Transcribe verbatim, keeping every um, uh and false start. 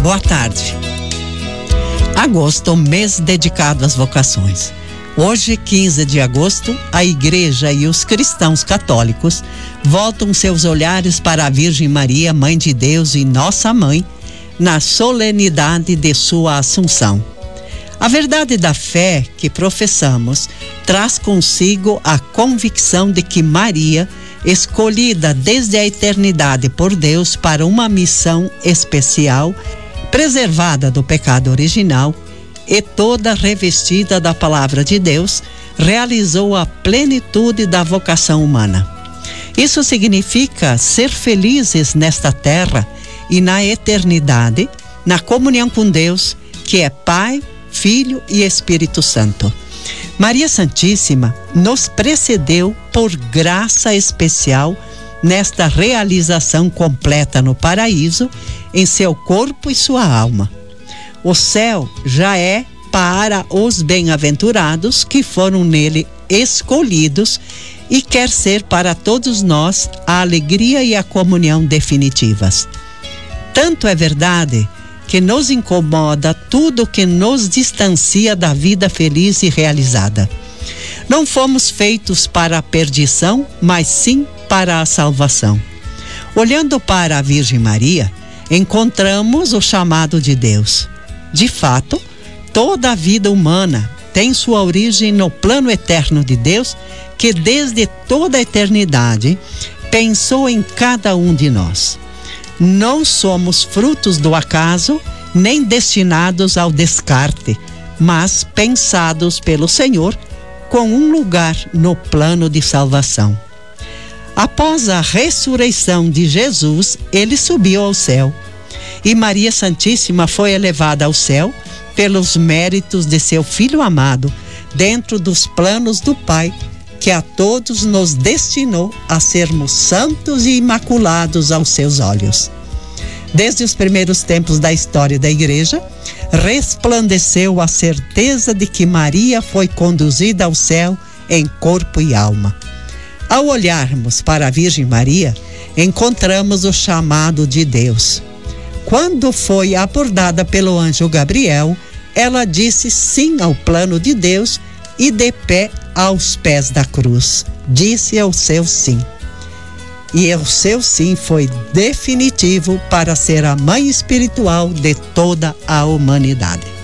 Boa tarde. Agosto, mês dedicado às vocações. Hoje, quinze de agosto, a Igreja e os cristãos católicos voltam seus olhares para a Virgem Maria, Mãe de Deus e Nossa Mãe, na solenidade de sua Assunção. A verdade da fé que professamos traz consigo a convicção de que Maria, escolhida desde a eternidade por Deus para uma missão especial, preservada do pecado original e toda revestida da palavra de Deus, realizou a plenitude da vocação humana. Isso significa ser felizes nesta terra e na eternidade, na comunhão com Deus, que é Pai, Filho e Espírito Santo. Maria Santíssima nos precedeu por graça especial nesta realização completa no paraíso, em seu corpo e sua alma. O céu já é para os bem-aventurados que foram nele escolhidos e quer ser para todos nós a alegria e a comunhão definitivas. Tanto é verdade que nos incomoda tudo que nos distancia da vida feliz e realizada. Não fomos feitos para a perdição, mas sim para a salvação. Olhando para a Virgem Maria, encontramos o chamado de Deus. De fato, toda a vida humana tem sua origem no plano eterno de Deus, que desde toda a eternidade pensou em cada um de nós. Não somos frutos do acaso, nem destinados ao descarte, mas pensados pelo Senhor com um lugar no plano de salvação. Após a ressurreição de Jesus, ele subiu ao céu, e Maria Santíssima foi elevada ao céu pelos méritos de seu Filho amado, dentro dos planos do Pai, que a todos nos destinou a sermos santos e imaculados aos seus olhos. Desde os primeiros tempos da história da Igreja, resplandeceu a certeza de que Maria foi conduzida ao céu em corpo e alma. Ao olharmos para a Virgem Maria, encontramos o chamado de Deus. Quando foi abordada pelo anjo Gabriel, ela disse sim ao plano de Deus e, de pé aos pés da cruz, disse o seu sim. E o seu sim foi definitivo para ser a mãe espiritual de toda a humanidade.